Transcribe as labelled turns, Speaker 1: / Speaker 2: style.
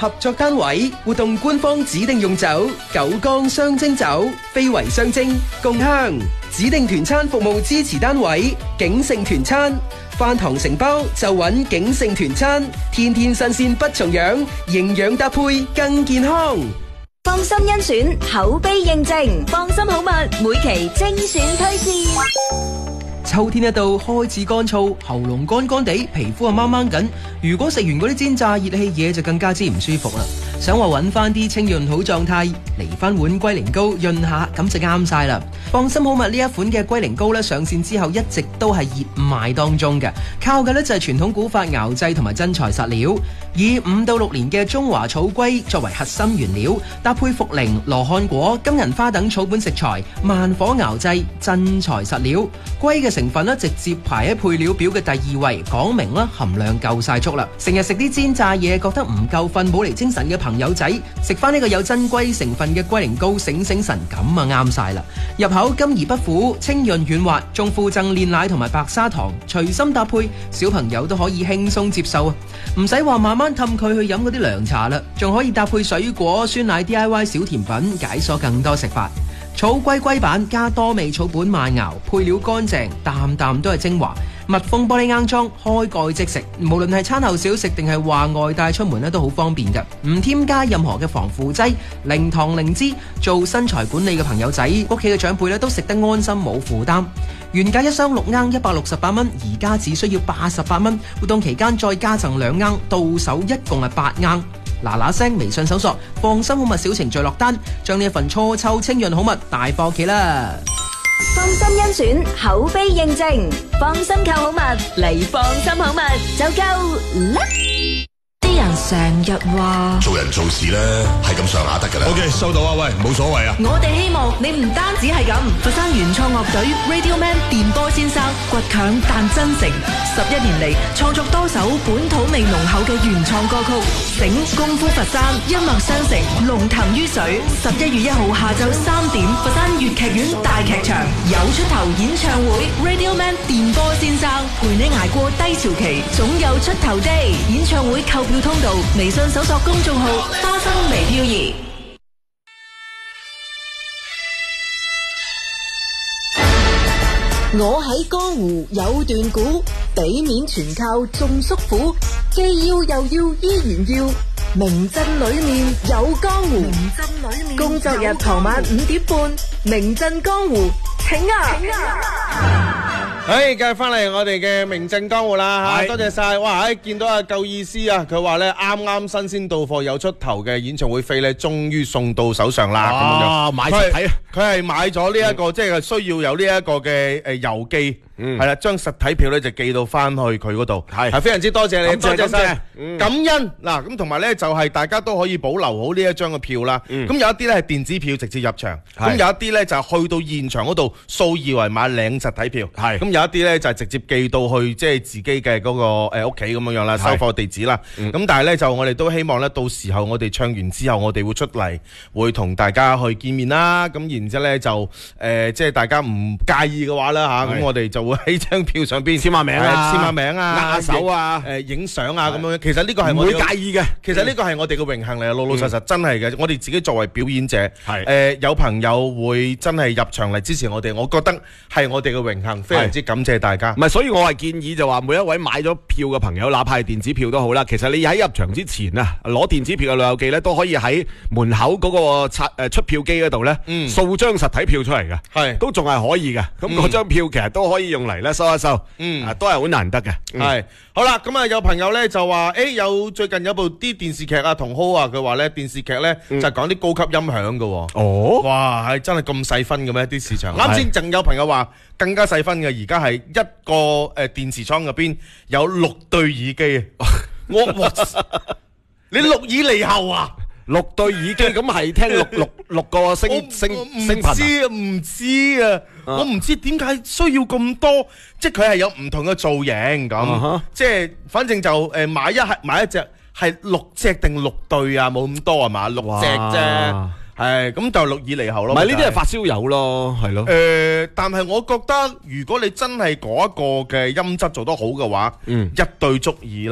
Speaker 1: 合作單位活動官方指定用酒九江雙蒸酒，非為雙蒸，共香。指定團餐服務支持單位景盛團餐，飯堂承包就揾景盛團餐，天天新鮮不重樣，營養搭配更健康。
Speaker 2: 放心甄選，口碑認證，放心好物，每期精選推薦。
Speaker 1: 秋天一到，開始乾燥，喉嚨乾乾地，皮膚啊掹掹緊。如果食完嗰啲煎炸熱氣嘢，就更加之唔舒服啦。想話揾翻啲清潤好狀態，嚟翻碗龜苓膏潤下，咁就啱晒啦。放心好物呢一款嘅龜苓膏咧，上線之後一直都係熱賣當中嘅，靠嘅咧就係傳統古法熬製同埋真材實料，以5到6年嘅中華草龜作為核心原料，搭配茯苓、羅漢果、金銀花等草本食材，慢火熬製，真材實料。龜嘅成分咧直接排喺配料表嘅第2位，講明啦含量夠晒足啦。成日食啲煎炸嘢覺得唔夠瞓冇嚟精神嘅朋友仔，食翻呢個有真龜成分嘅龜苓膏醒醒神，咁啊啱晒啦。入口甘而不苦，清潤軟滑，仲附贈煉奶同埋白砂糖，隨心搭配，小朋友都可以輕鬆接受啊！唔使話慢慢氹佢去飲嗰啲涼茶啦，仲可以搭配水果、酸奶 DIY 小甜品，解鎖更多食法。草龜龜板加多味草本慢熬，配料乾淨，啖啖都係精華。密封玻璃罌裝，開蓋即食，無論係餐後小食定係話外帶出門都好方便嘅，唔添加任何嘅防腐劑，零糖零脂，做身材管理嘅朋友仔，屋企嘅長輩都食得安心冇負擔。原價一箱6罌168蚊，而家只需要88蚊，活動期間再加贈2罌，到手一共係8罌。嗱嗱聲微信搜索放心好物小程序落單，將呢一份初秋清潤好物帶返屋企啦。
Speaker 2: 放心甄選，口碑認證，放心購好物嚟放心好物就夠啦。啲人成日話
Speaker 3: 做人做事咧係咁上下得噶啦。OK， 收到啊，喂，冇所謂啊。
Speaker 4: 我哋希望你唔單止係咁。佛山原創樂隊 Radio Man 電波先生，倔強但真誠，11年嚟創作多首本土味濃厚嘅原創歌曲，醒功夫佛山，音樂相承，龍騰於水。11月1號下晝3點，佛山粵劇院大劇場有出頭演唱會 ，Radio Man 電波先生陪你捱過低潮期，總有出頭的。演唱會購票通道，微信搜索公眾號花生微漂移。
Speaker 5: 我喺江湖有段古，俾面全靠眾叔父，既要又要依然要，名鎮裏面有江湖。工作日傍晚5點半，名鎮江湖，請啊！
Speaker 6: 繼續翻嚟我哋嘅名鎮江湖啦吓，多謝晒。哇，見到阿夠意思啊，佢話咧啱啱新鮮到貨有出頭嘅演唱會飛咧，終於送到手上啦。咁樣
Speaker 7: 買實體啊！
Speaker 6: 佢係買咗呢一個，即係需要有呢一個嘅郵寄，係啦，將實體票咧就寄到翻去佢嗰度，係非常之多謝你，多謝晒，感恩嗱。咁同埋咧就係大家都可以保留好呢一張嘅票啦。咁有一啲咧係電子票直接入場，咁有一啲咧就係去到現場嗰度掃二維碼領實體票，係咁有一啲咧就係直接寄到去即係自己嘅嗰個屋企咁樣樣啦，收貨地址啦。咁但係咧就我哋都希望咧到時候我哋唱完之後，我哋會出嚟會同大家去見面啦。咁然之後咧就即係大家唔介意嘅話啦嚇，咁我哋就會喺張票上邊簽下名啊，簽下名啊，握手啊，影相啊咁樣。其實呢個係我哋唔會介意嘅。其實呢個係我哋嘅榮幸嚟，老老實實真係嘅。我哋自己作為表演者，有朋友會真係入場嚟支持我哋，我覺得係我哋嘅榮幸，非常之感謝大家。
Speaker 7: 唔係，所以我係建議就話每一位買咗票嘅朋友，哪怕係電子票都好啦。其實你喺入場之前啊，攞電子票嘅老友記咧，都可以喺門口嗰個出票機嗰度咧，掃張實體票出嚟嘅，係都仲係可以嘅。咁嗰張票其實都可以用嚟咧收一收，都係好難得嘅。
Speaker 6: 係好啦，咁啊有朋友咧就話，最近有部啲電視劇啊，同好啊，佢話咧電視劇咧就係講啲高級音響嘅。哦，哇，係真係咁細分嘅咩？啲市場啱先仲有朋友話更加細分嘅，而家係一個電視倉入邊有6對耳機啊！你錄耳離後啊？6對耳機咁係聽六個聲頻？唔知啊，我唔知點解需要咁多，即係佢係有唔同嘅造型咁，即係反正就買一隻係6隻定6對啊，冇咁多係嘛，6隻啫。係咁就錄耳離後咯，唔係呢啲係發燒友咯，係咯。但係我覺得如果你真係嗰一個嘅音質做得好嘅話，一對足耳啦。